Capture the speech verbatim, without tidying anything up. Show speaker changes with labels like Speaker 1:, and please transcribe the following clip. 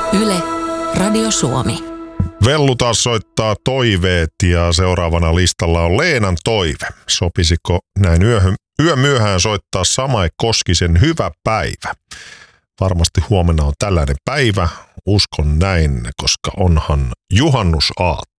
Speaker 1: Yle, Radio Suomi.
Speaker 2: Vellu taas soittaa toiveet ja seuraavana listalla on Leenan toive. Sopisiko näin yöhön, yön myöhään soittaa Samai Koskisen Hyvä päivä? Varmasti huomenna on tällainen päivä. Uskon näin, koska onhan juhannusaatto.